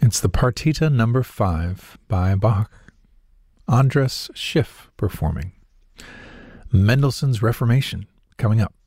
It's the Partita number 5 by Bach. Andras Schiff performing. Mendelssohn's Reformation coming up